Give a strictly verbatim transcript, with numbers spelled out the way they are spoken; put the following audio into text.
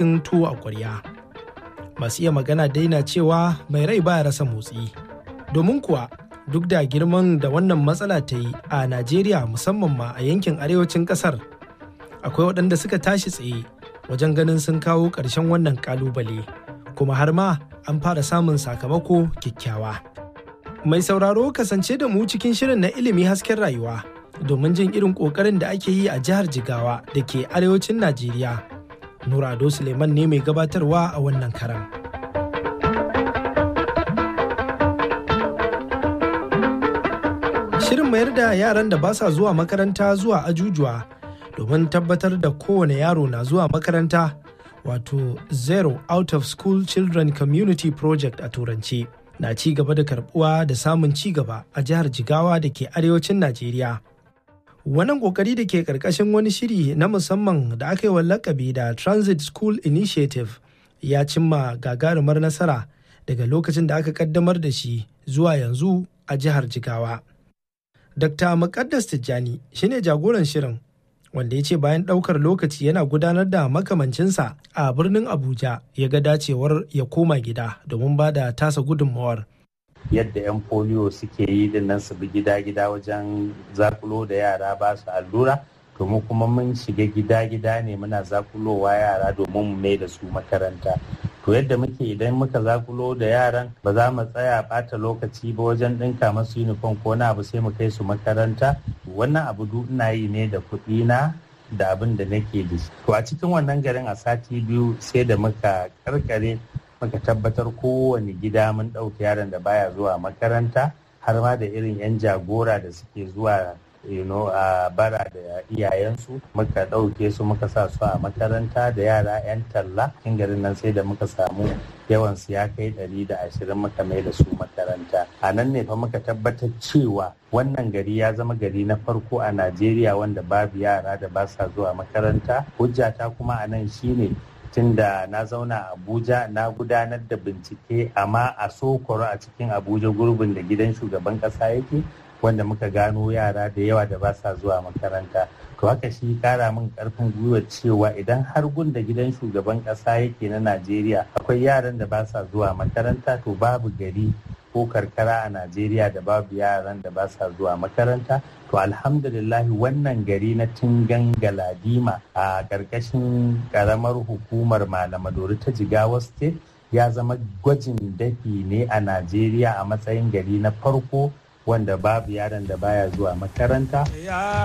cikin tuwo a ƙwarya. Masu iya magana daina cewa mai rai baya rasa motsi. Domin kuwa duk da girman da wannan matsala ta yi a Najeriya musamman ma a yankin arewacin ƙasar, akwai waɗanda suka tashi tsaye wajen ganin sun kawo ƙarshen wannan ƙalubale, kuma har ma an fara samun sakamako kyakkyawa. Mai sauraro kasance da mu cikin shirin na ilimi hasken rayuwa domin jin irin ƙoƙarin da ake yi a jihar Jigawa da ke arewacin Najeriya. Nura Ado Suleiman ne mai gabatarwa a wannan karan. Shirin mayar da yaran da ba sa zuwa makaranta zuwa ajujuwa domin tabbatar da kowane yaro na zuwa makaranta, wato Zero Out of School Children Community Project a Turanci, na ci gaba da karbuwa da samun ci gaba a jihar Jigawa da ke arewacin Najeriya. Wannan kokari da ke karkashin wani shiri na musamman da aka yi wa lakabi da Transit School Initiative ya cimma gagarumar nasara daga lokacin da aka kaddamar da shi zuwa yanzu a jihar Jigawa. Dokta Muqaddas Tijjani shine jagoran shirin, wanda ya ce bayan ɗaukar lokaci yana gudanar da makamancinsa a birnin Abuja, ya ga dacewar ya koma gida domin ba da tasa gudunmawar. Yadda 'yan polio suke yi din nan su bi gida-gida wajen zakulo da yara ba su allura, to mu kuma mun shiga gida-gida ne muna zakulowa yara domin mu mai da su makaranta. To yadda muke idan muka zakulo da yaran ba za mu tsaya ɓata lokaci ba wajen ɗinka masu uniform ko na abu sai mu kai su makaranta. Wannan abu duk ina yi ne da kuɗi na da abin da nake da shi. To a cikin wannan garin a sati biyu sai da muka karkare muka tabbatar kowane gida mun ɗauki yaron da baya zuwa makaranta, har ma da irin 'yan jagora da suke zuwa you know, a bara da iyayensu muka ɗauke su muka sa su a makaranta da yara 'yan talla. Cikin garin nan sai da muka samu yawan su ya kai ɗari da ashirin muka mai da su makaranta. A nan ne fa muka tabbatar cewa wannan gari ya zama gari na farko a Najeriya wanda babu yara da ba sa zuwa makaranta. Hujjata kuma a nan shine tunda na zauna a Abuja na gudanar da bincike amma a Sokoro a cikin Abuja gurbin da gidan shugaban ƙasa yake, wanda muka gano yara da yawa da ba sa zuwa makaranta. To haka shi kara min karfin gwiwar cewa idan har gun da gidan shugaban kasa yake na Najeriya akwai yaran da ba sa zuwa makaranta, to babu gari ko karkara a Najeriya da babu yaran da ba sa zuwa makaranta. To alhamdulillah wannan gari na Tingan Galadima a karkashin karamar hukumar Malamadori ta Jigawa State ya zama gwajin dafi ne a Najeriya a matsayin gari na farko wanda babu yaron da baya zuwa makaranta.